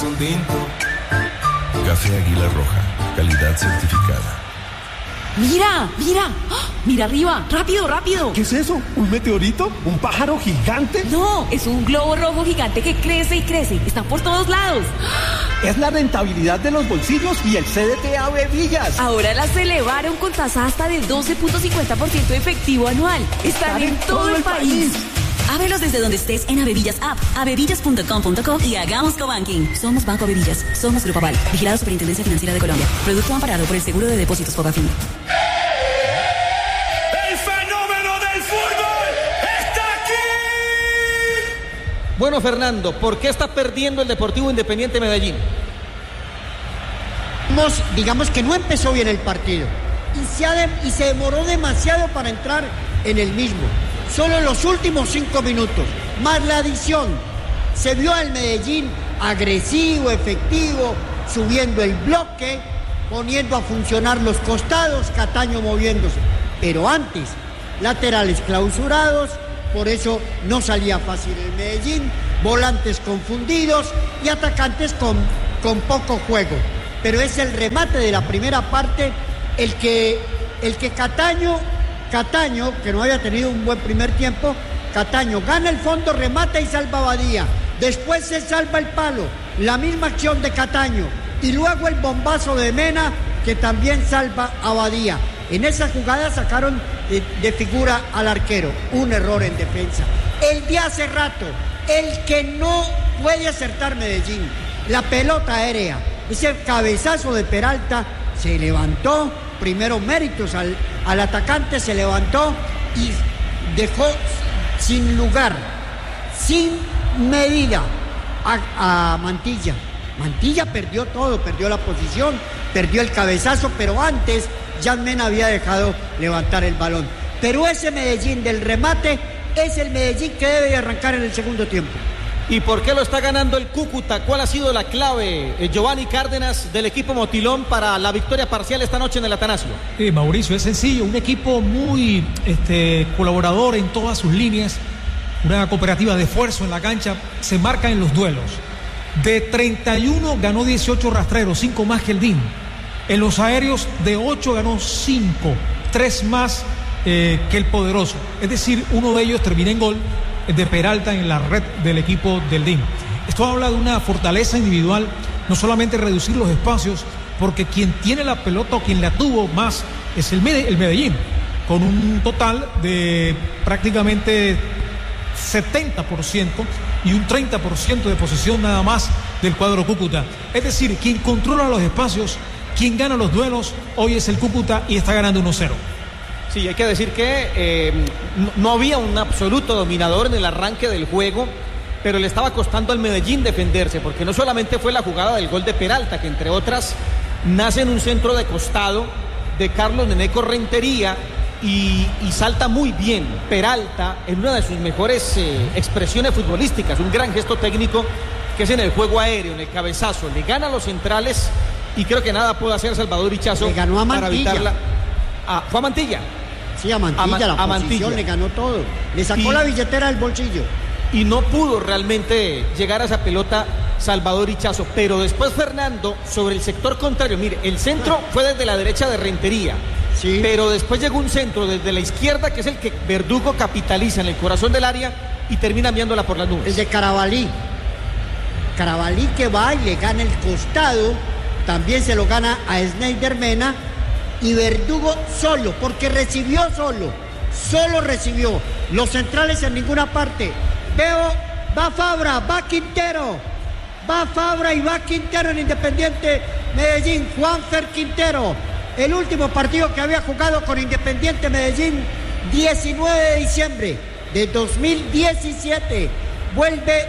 un tinto. Café Águila Roja, calidad certificada. ¡Mira! ¡Mira! ¡Oh! ¡Mira arriba! ¡Rápido, rápido! ¿Qué es eso? ¿Un meteorito? ¿Un pájaro gigante? No, es un globo rojo gigante que crece y crece. Están por todos lados. Es la rentabilidad de los bolsillos y el CDT Avevillas. Ahora las elevaron con tasa hasta del 12.50% efectivo anual. Están en todo el país. Ábrelos desde donde estés en Avevillas App, avevillas.com.co y hagamos cobanking. Somos Banco Avevillas, somos Grupo Aval, vigilado Superintendencia Financiera de Colombia. Producto amparado por el Seguro de Depósitos Fogafín. ¡El fenómeno del fútbol está aquí! Bueno, Fernando, ¿por qué está perdiendo el Deportivo Independiente Medellín? Digamos que no empezó bien el partido y se demoró demasiado para entrar en el mismo. Solo en los últimos 5 minutos, más la adición, se vio al Medellín agresivo, efectivo, subiendo el bloque, poniendo a funcionar los costados, Cataño moviéndose. Pero antes, laterales clausurados, por eso no salía fácil el Medellín, volantes confundidos y atacantes con poco juego. Pero es el remate de la primera parte el que Cataño, que no había tenido un buen primer tiempo, Cataño gana el fondo, remata y salva a Badía. Después se salva el palo, la misma acción de Cataño. Y luego el bombazo de Mena, que también salva a Badía. En esa jugada sacaron de figura al arquero. Un error en defensa. El de hace rato, el que no puede acertar Medellín. La pelota aérea, ese cabezazo de Peralta, se levantó. Primero méritos al atacante, se levantó y dejó sin lugar, sin medida a Mantilla. Mantilla perdió todo, perdió la posición, perdió el cabezazo, pero antes Jan Mena había dejado levantar el balón. Pero ese Medellín del remate es el Medellín que debe arrancar en el segundo tiempo. ¿Y por qué lo está ganando el Cúcuta? ¿Cuál ha sido la clave, Giovanni Cárdenas, del equipo Motilón para la victoria parcial esta noche en el Atanasio? Mauricio, es sencillo, un equipo muy colaborador en todas sus líneas, una cooperativa de esfuerzo en la cancha, se marca en los duelos. De 31 ganó 18 rastreros, 5 más que el DIM. En los aéreos de 8 ganó 5, 3 más que el Poderoso. Es decir, uno de ellos termina en gol de Peralta en la red del equipo del DIM. Esto habla de una fortaleza individual, no solamente reducir los espacios, porque quien tiene la pelota o quien la tuvo más es el Medellín, con un total de prácticamente 70% y un 30% de posesión nada más del cuadro Cúcuta. Es decir, quien controla los espacios, quien gana los duelos, hoy es el Cúcuta y está ganando 1-0. Sí, hay que decir que no había un absoluto dominador en el arranque del juego, pero le estaba costando al Medellín defenderse, porque no solamente fue la jugada del gol de Peralta, que entre otras nace en un centro de costado de Carlos Neneco Rentería y salta muy bien Peralta en una de sus mejores expresiones futbolísticas, un gran gesto técnico que es en el juego aéreo, en el cabezazo, le gana a los centrales y creo que nada puede hacer Salvador Ichazo para evitarla. ¿Fue a Mantilla? Sí, a Mantilla, la posición, le ganó todo. Le sacó la billetera del bolsillo. Y no pudo realmente llegar a esa pelota Salvador Ichazo. Pero después Fernando, sobre el sector contrario, mire, el centro fue desde la derecha de Rentería. Sí. Pero después llegó un centro desde la izquierda, que es el que Verdugo capitaliza en el corazón del área y termina enviándola por las nubes. El de Carabalí. Carabalí que va y le gana el costado. También se lo gana a Snyder Mena. Y Verdugo solo, porque recibió solo recibió. Los centrales en ninguna parte. Veo, va Fabra, va Quintero. Va Fabra y va Quintero en Independiente Medellín. Juanfer Quintero. El último partido que había jugado con Independiente Medellín, 19 de diciembre de 2017. Vuelve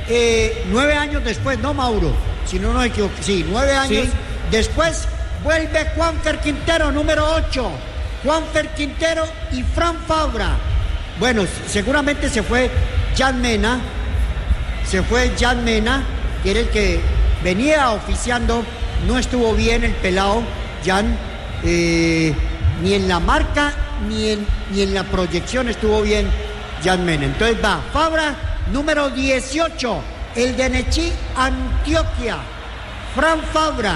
9 años después, no Mauro, si no me equivoco. Sí, 9 años después. Vuelve Juanfer Quintero, número 8. Juanfer Quintero y Fran Fabra. Bueno, seguramente se fue Jan Mena. Que era el que venía oficiando. No estuvo bien el pelado, Jan. Ni en la marca, ni en la proyección estuvo bien Jan Mena. Entonces va Fabra, número 18. el de Nechí, Antioquia, Fran Fabra,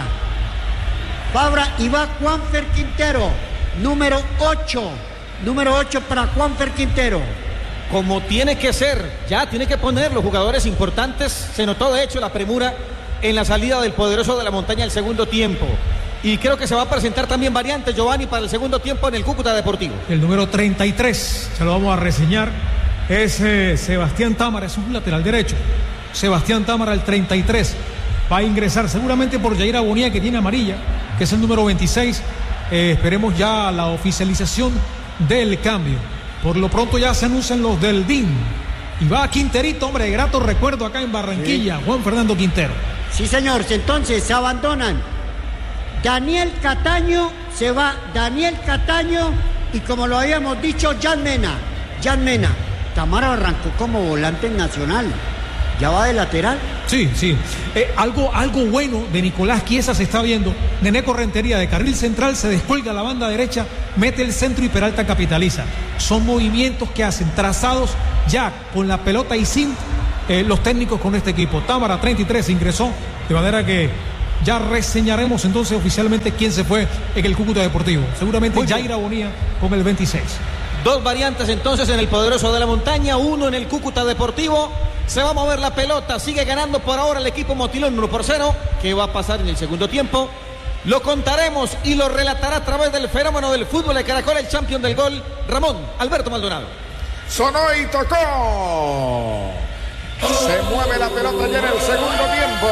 y va Juanfer Quintero, número 8 para Juanfer Quintero. Como tiene que ser, ya tiene que poner los jugadores importantes. Se notó de hecho la premura en la salida del poderoso de la montaña el segundo tiempo. Y creo que se va a presentar también variante, Giovanni, para el segundo tiempo en el Cúcuta Deportivo. El número 33, se lo vamos a reseñar, es Sebastián Támara, es un lateral derecho. Sebastián Támara, el 33, va a ingresar seguramente por Jair Abonía, que tiene amarilla, que es el número 26. Esperemos ya la oficialización del cambio. Por lo pronto ya se anuncian los del DIN. Y va Quinterito, hombre, de grato recuerdo acá en Barranquilla, sí. Juan Fernando Quintero. Sí, señor, entonces se abandonan Daniel Cataño, se va Daniel Cataño y como lo habíamos dicho, Jan Mena. Tamara arrancó como volante en Nacional. ¿Ya va de lateral? Sí. Algo bueno de Nicolás Chiesa se está viendo. Neneco Rentería de carril central se descuelga la banda derecha, mete el centro y Peralta capitaliza. Son movimientos que hacen trazados ya con la pelota y sin los técnicos con este equipo. Támara 33 ingresó, de manera que ya reseñaremos entonces oficialmente quién se fue en el Cúcuta Deportivo. Seguramente Jair Abonía con el 26. Dos variantes entonces en el poderoso de la montaña, uno en el Cúcuta Deportivo. Se va a mover la pelota, sigue ganando por ahora el equipo Motilón 1-0. ¿Qué va a pasar en el segundo tiempo? Lo contaremos y lo relatará a través del fenómeno del fútbol de Caracol, el campeón del gol, Ramón Alberto Maldonado. Sonó y tocó. Se mueve la pelota ya en el segundo tiempo.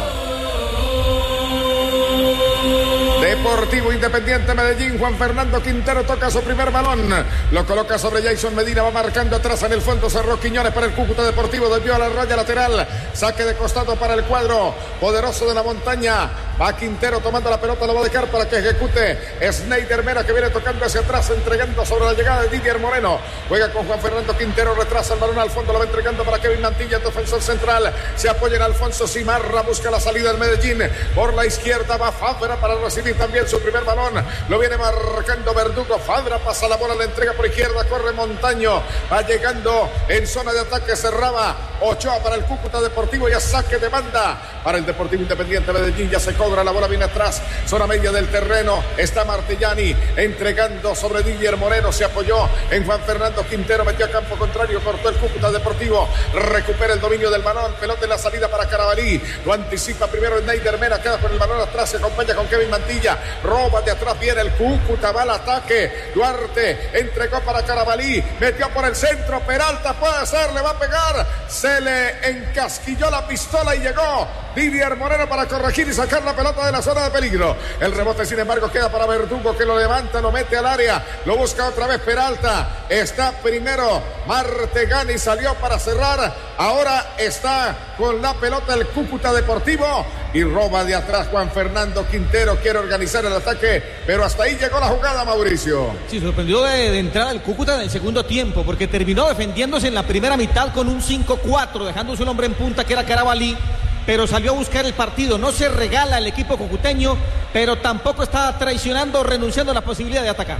Deportivo Independiente Medellín, Juan Fernando Quintero toca su primer balón, lo coloca sobre Jason Medina, va marcando atrás en el fondo, cerró Quiñones para el Cúcuta Deportivo, desvió a la raya lateral, saque de costado para el cuadro poderoso de la montaña, va Quintero tomando la pelota, lo va a dejar para que ejecute Sneider Mena, que viene tocando hacia atrás, entregando sobre la llegada de Didier Moreno, juega con Juan Fernando Quintero, retrasa el balón al fondo, lo va entregando para Kevin Mantilla, defensor central, se apoya en Alfonso Cimarra, busca la salida del Medellín, por la izquierda va Fabra para recibir también su primer balón, lo viene marcando Verdugo, Fabra pasa la bola, la entrega por izquierda, corre Montaño, va llegando en zona de ataque, cerraba Ochoa para el Cúcuta Deportivo, ya saque de banda para el Deportivo Independiente Medellín, ya se cobra, la bola viene atrás, zona media del terreno, está Martillani entregando sobre Didier Moreno, se apoyó en Juan Fernando Quintero, metió a campo contrario, cortó el Cúcuta Deportivo, recupera el dominio del balón, pelota en la salida para Carabalí, lo anticipa primero Sneider Mena, queda con el balón atrás, se acompaña con Kevin Mantilla, roba de atrás, viene el Cúcuta, va al ataque, Duarte entregó para Carabalí, metió por el centro, Peralta puede ser, le va a pegar, se le encasquilló la pistola y llegó Didier Moreno para corregir y sacar la pelota de la zona de peligro. El rebote sin embargo queda para Verdugo, que lo levanta, lo mete al área, lo busca otra vez Peralta, está primero Martegani, salió para cerrar, ahora está con la pelota el Cúcuta Deportivo y roba de atrás Juan Fernando Quintero, quiere organizar el ataque, pero hasta ahí llegó la jugada, Mauricio. Sí, sorprendió de entrada el Cúcuta en el segundo tiempo, porque terminó defendiéndose en la primera mitad con un 5-4, dejando su hombre en punta que era Carabalí, pero salió a buscar el partido, no se regala el equipo cucuteño, pero tampoco está traicionando o renunciando a la posibilidad de atacar.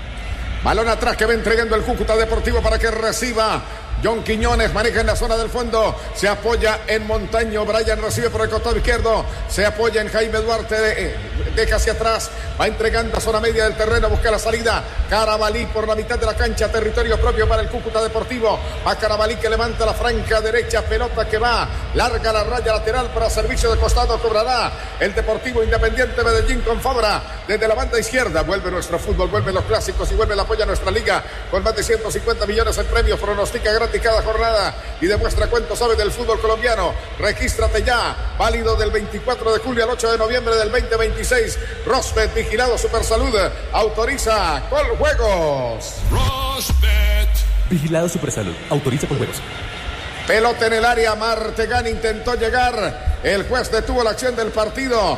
Balón atrás que va entregando el Cúcuta Deportivo para que reciba John Quiñones, maneja en la zona del fondo, se apoya en Montaño, Brian recibe por el costado izquierdo, se apoya en Jaime Duarte, deja hacia atrás, va entregando a zona media del terreno, busca la salida, Carabalí por la mitad de la cancha, territorio propio para el Cúcuta Deportivo, a Carabalí que levanta la franja derecha, pelota que va, larga la raya lateral para servicio de costado, cobrará el Deportivo Independiente Medellín con Fabra, desde la banda izquierda, vuelve nuestro fútbol, vuelven los clásicos y vuelve el apoyo a nuestra liga, con más de 150 millones en premios, pronostica gratis cada jornada y demuestra cuánto sabe del fútbol colombiano. Regístrate ya, válido del 24 de julio al 8 de noviembre del 2026. Rosbet, vigilado Supersalud, autoriza con juegos. Rosbet, vigilado Supersalud, autoriza con juegos. Pelota en el área, Martegani intentó llegar, el juez detuvo la acción del partido,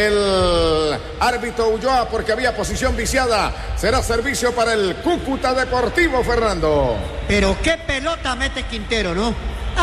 el árbitro Ulloa porque había posición viciada, será servicio para el Cúcuta Deportivo, Fernando. Pero qué pelota mete Quintero, ¿no?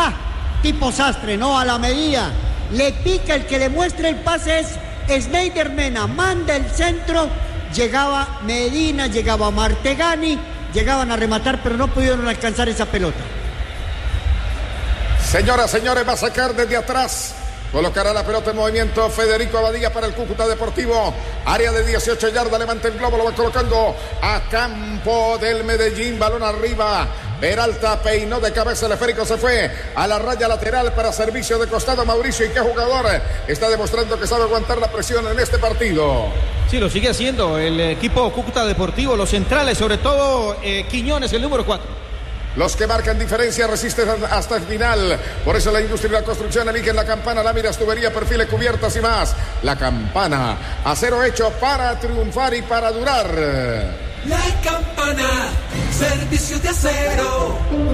Tipo sastre, ¿no? A la medida, le pica, el que le muestra el pase es Sneider Mena, manda el centro, llegaba Medina, llegaba Martegani, llegaban a rematar pero no pudieron alcanzar esa pelota. Señoras, señores, va a sacar desde atrás. Colocará la pelota en movimiento Federico Abadía para el Cúcuta Deportivo. Área de 18 yardas, levanta el globo, lo va colocando a campo del Medellín. Balón arriba. Peralta peinó de cabeza, el esférico se fue a la raya lateral para servicio de costado. Mauricio, ¿y qué jugador está demostrando que sabe aguantar la presión en este partido? Sí, lo sigue haciendo el equipo Cúcuta Deportivo, los centrales, sobre todo Quiñones, el número 4. Los que marcan diferencia resisten hasta el final. Por eso la industria y la construcción eligen la Campana, láminas, tubería, perfiles, cubiertas y más. La Campana, acero hecho para triunfar y para durar. La Campana, servicios de acero.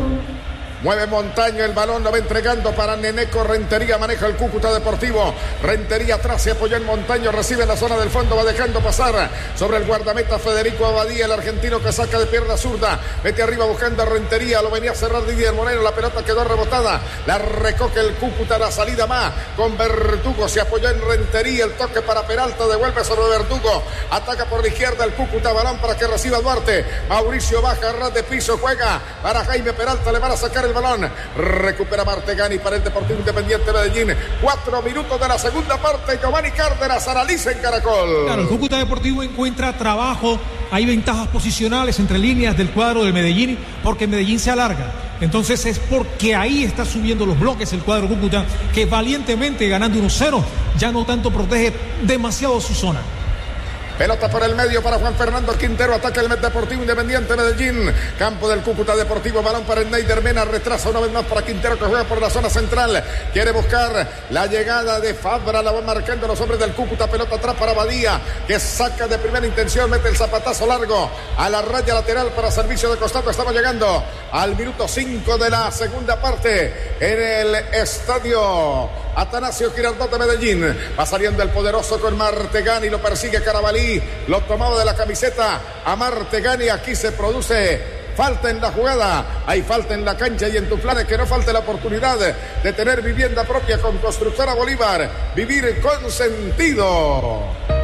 Mueve Montaño, el balón lo va entregando para Neneco Rentería, maneja el Cúcuta Deportivo. Rentería atrás, se apoyó en Montaño, recibe en la zona del fondo, va dejando pasar sobre el guardameta Federico Abadía, el argentino que saca de pierna zurda, mete arriba buscando a Rentería, lo venía a cerrar Didier Moreno, la pelota quedó rebotada, la recoge el Cúcuta, la salida más con Verdugo, se apoyó en Rentería, el toque para Peralta, devuelve sobre Verdugo, ataca por la izquierda el Cúcuta, balón para que reciba Duarte, Mauricio baja, ras de piso, juega para Jaime Peralta, le van a sacar el balón, recupera Martegani para el Deportivo Independiente Medellín. 4 minutos de la segunda parte. Giovanni Cárdenas analiza en Caracol. Claro, el Cúcuta Deportivo encuentra trabajo, hay ventajas posicionales entre líneas del cuadro del Medellín, porque Medellín se alarga. Entonces es porque ahí está subiendo los bloques el cuadro Cúcuta, que valientemente ganando 1-0, ya no tanto protege demasiado su zona. Pelota por el medio para Juan Fernando Quintero. Ataca el Deportivo Independiente Medellín. Campo del Cúcuta Deportivo. Balón para el Neider Mena. Retrasa una vez más para Quintero, que juega por la zona central. Quiere buscar la llegada de Fabra. La van marcando los hombres del Cúcuta. Pelota atrás para Badía, que saca de primera intención. Mete el zapatazo largo a la raya lateral para servicio de costado. Estamos llegando al minuto 5 de la segunda parte en el estadio Atanasio Girardot de Medellín. Va saliendo el poderoso con Martegani. Lo persigue Carabalí. Lo tomado de la camiseta a Martegani. Aquí se produce falta en la jugada, hay falta en la cancha y en tus planes que no falte la oportunidad de tener vivienda propia con Constructora Bolívar. Vivir con sentido.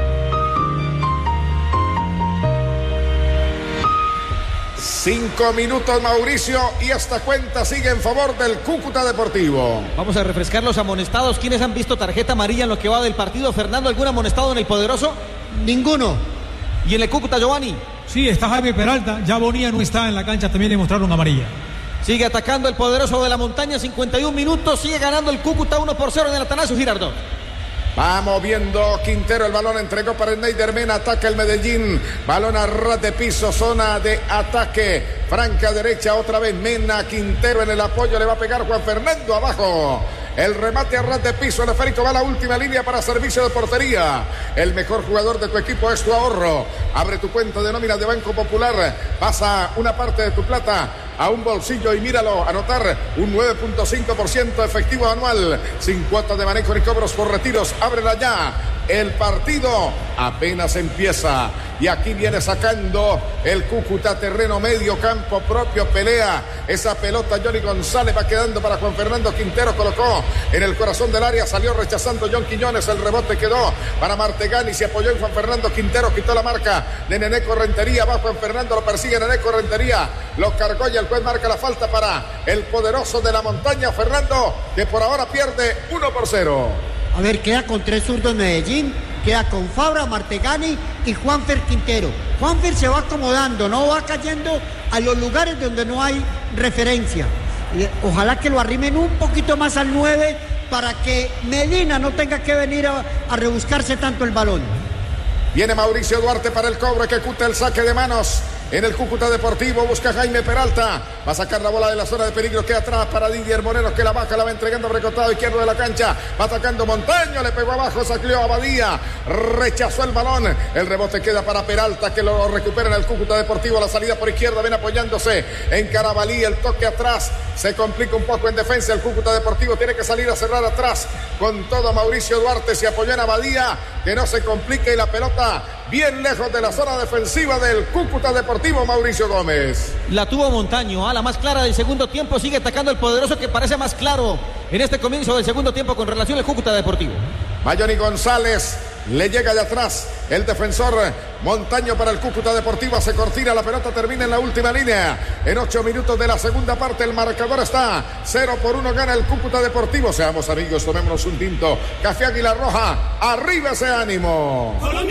Cinco minutos, Mauricio, y esta cuenta sigue en favor del Cúcuta Deportivo. Vamos a refrescar los amonestados. ¿Quiénes han visto tarjeta amarilla en lo que va del partido? Fernando, ¿algún amonestado en el poderoso? Ninguno. ¿Y en el Cúcuta, Giovanni? Sí, está Jaime Peralta, ya Bonilla no está en la cancha, también le mostraron amarilla. Sigue atacando el poderoso de la montaña, 51 minutos, sigue ganando el Cúcuta 1-0 en el Atanasio Girardot. Va moviendo Quintero, el balón entregó para el Neider Mena, ataca el Medellín, balón a ras de piso, zona de ataque, franca derecha, otra vez Mena, Quintero en el apoyo, le va a pegar Juan Fernando abajo. El remate a ras de piso, el esférico va a la última línea para servicio de portería. El mejor jugador de tu equipo es tu ahorro. Abre tu cuenta de nómina de Banco Popular. Pasa una parte de tu plata a un bolsillo y míralo, anotar un 9.5% efectivo anual, sin cuotas de manejo ni cobros por retiros. Ábrela ya. El partido apenas empieza y aquí viene sacando el Cúcuta, terreno medio, campo propio, pelea esa pelota. Johnny González va quedando para Juan Fernando Quintero, colocó en el corazón del área, salió rechazando John Quiñones, el rebote quedó para Martegani, se apoyó en Juan Fernando Quintero, quitó la marca de Neneco Rentería, va Juan Fernando, lo persigue Neneco Rentería, lo cargó y el juez marca la falta para el poderoso de la montaña, Fernando, que por ahora pierde 1-0. A ver, queda con 3 zurdos Medellín, queda con Fabra, Martegani y Juanfer Quintero. Juanfer se va acomodando, no va cayendo a los lugares donde no hay referencia. Ojalá que lo arrimen un poquito más al 9 para que Medina no tenga que venir a rebuscarse tanto el balón. Viene Mauricio Duarte para el cobro, ejecuta el saque de manos en el Cúcuta Deportivo, busca Jaime Peralta, va a sacar la bola de la zona de peligro, queda atrás para Didier Moreno, que la baja, la va entregando por el costado izquierdo de la cancha, va atacando Montaño, le pegó abajo, sacó a Abadía, rechazó el balón, el rebote queda para Peralta, que lo recupera en el Cúcuta Deportivo, la salida por izquierda, viene apoyándose en Carabalí, el toque atrás, se complica un poco en defensa, el Cúcuta Deportivo tiene que salir a cerrar atrás, con todo Mauricio Duarte, se apoyó en Abadía, que no se complique y la pelota bien lejos de la zona defensiva del Cúcuta Deportivo, Mauricio Gómez. La tuvo Montaño, a la más clara del segundo tiempo, sigue atacando el poderoso que parece más claro en este comienzo del segundo tiempo con relación al Cúcuta Deportivo. Johnny González, le llega de atrás el defensor Montaño para el Cúcuta Deportivo. Se cortina la pelota, termina en la última línea. En 8 minutos de la segunda parte el marcador está 0-1, gana el Cúcuta Deportivo. Seamos amigos, tomémonos un tinto. Café Águila Roja, arriba ese ánimo. Colombia.